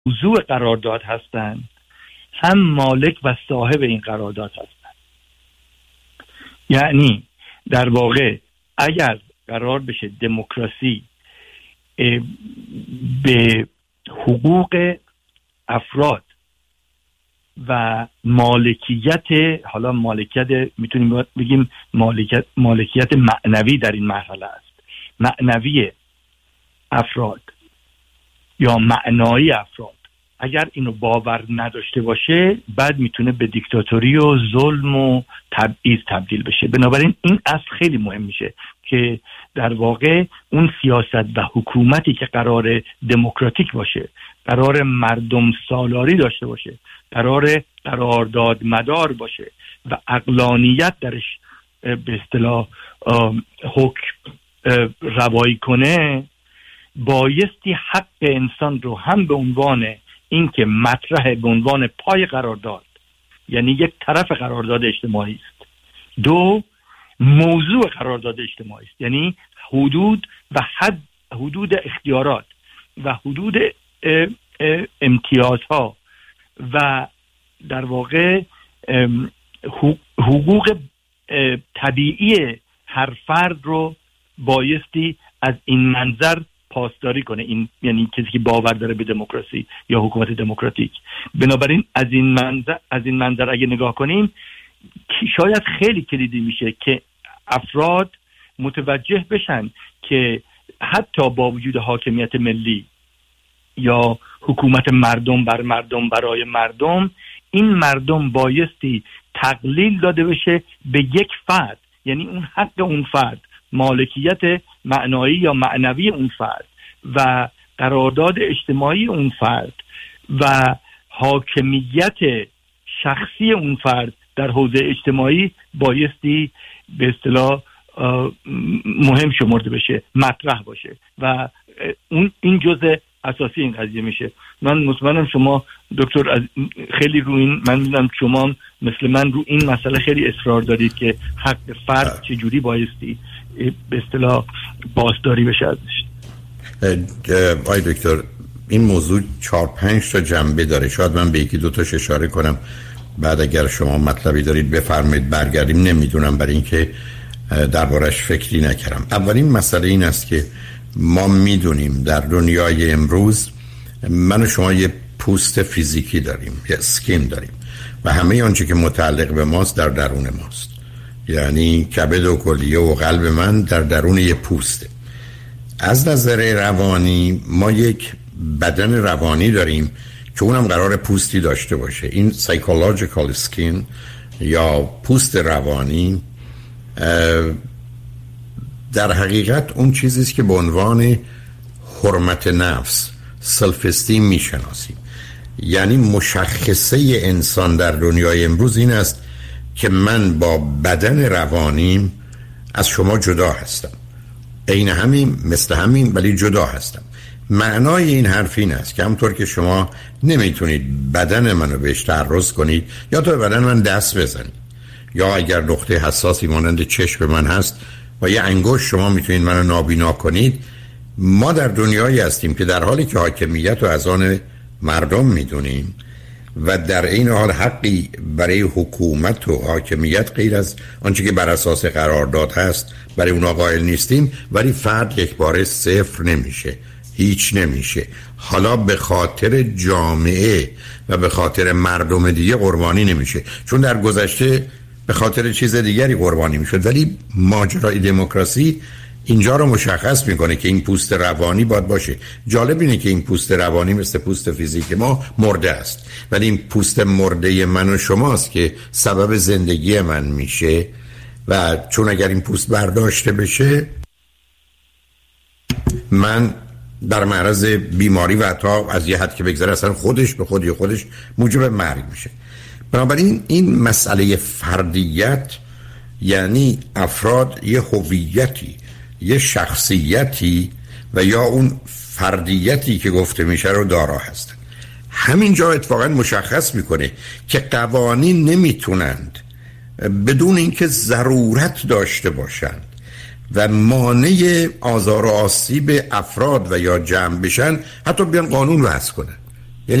موضوع قرارداد هستند، هم مالک و صاحب این قرارداد هستند. یعنی در واقع اگر قرار بشه دموکراسی به حقوق افراد و مالکیت میتونیم بگیم مالکیت معنوی در این مرحله است، معنوی افراد یا معنایی افراد، اگر اینو باور نداشته باشه بعد میتونه به دیکتاتوری و ظلم و تبعیض تبدیل بشه. بنابراین این اصل خیلی مهم میشه که در واقع اون سیاست و حکومتی که قرار دموکراتیک باشه، قرار مردم سالاری داشته باشه، قرار قرارداد مدار باشه و عقلانیت درش به اصطلاح حکم روایی کنه، بایستی حق انسان رو هم به عنوان این که مطرح به عنوان پای قرارداد، یعنی یک طرف قرارداد اجتماعی است، دو موضوع قرارداد اجتماعی است، یعنی حدود و حدود اختیارات و حدود امتیازها و در واقع حقوق طبیعی هر فرد رو بایستی از این منظر پاسداری کنه. این یعنی کسی که باور داره به دموکراسی یا حکومت دموکراتیک. بنابراین از این منظر اگه نگاه کنیم شاید خیلی کلیدی میشه که افراد متوجه بشن که حتی با وجود حاکمیت ملی یا حکومت مردم بر مردم برای مردم، این مردم بایستی تقلیل داده بشه به یک فرد، یعنی اون حق اون فرد، مالکیت معنایی یا معنوی اون فرد و قرارداد اجتماعی اون فرد و حاکمیت شخصی اون فرد در حوزه اجتماعی بایستی به اصطلاح مهم شمرده بشه، مطرح باشه و این جزء اساسی این قضیه میشه. من مطمئنم شما دکتر از خیلی رو این، من میدونم شما مثل من رو این مسئله خیلی اصرار دارید که حق فرد چجوری بایستی به اصطلاح بازداری بشه ازش. آقای دکتر این موضوع 4-5 تا جنبه داره، شاید من به یکی دو تاش اشاره کنم، بعد اگر شما مطلبی دارید بفرمایید برگردیم. نمیدونم برای اینکه دربارش فکری نکردم. اولین مسئله این است که ما میدونیم در دنیای امروز من و شما یه پوست فیزیکی داریم، یه اسکین داریم و همه آنچه که متعلق به ماست در درون ماست. یعنی کبد و کلیه و قلب من در درون یه پوسته. از نظر روانی ما یک بدن روانی داریم که اونم قرار پوستی داشته باشه. این psychological skin یا پوست روانی در حقیقت اون چیزیست که به عنوان حرمت نفس، سلف استیم میشناسیم. یعنی مشخصه انسان در دنیای امروز این است که من با بدن روانیم از شما جدا هستم، عین همین مثل همین ولی جدا هستم. معنای این حرف این است که همونطور که شما نمیتونید بدن منو بهش تعرض کنید یا تو بدن من دست بزنید، یا اگر نقطه حساسی مانند چشم من هست و یه انگشت شما میتونید منو نابینا کنید، ما در دنیایی هستیم که در حالی که حاکمیت رو از آن مردم میدونیم و در این حال حقی برای حکومت و حاکمیت غیر از آنچه که بر اساس قرارداد هست برای اونا قائل نیستیم، ولی فرد یک باره صفر نمیشه، هیچ نمیشه. حالا به خاطر جامعه و به خاطر مردم دیگه قربانی نمیشه، چون در گذشته به خاطر چیز دیگری قربانی میشد. ولی ماجرای دموکراسی اینجا رو مشخص میکنه که این پوست روانی باید باشه. جالب اینه که این پوست روانی مثل پوست فیزیک ما مرده است، ولی این پوست مرده من و شماست که سبب زندگی من میشه و چون اگر این پوست برداشته بشه من در معرض بیماری و حتی از یه حد که بگذره اصلا خودش به خودش موجب مرگ میشه. بنابراین این مسئله فردیت یعنی افراد یه هویتی، یه شخصیتی و یا اون فردیتی که گفته میشه رو دارا هستن. همینجا اتفاقا مشخص میکنه که قوانین نمیتونند بدون اینکه ضرورت داشته باشند و مانع آزار و آسیب افراد و یا جمع بشن حتی بیان قانون وضع کنن.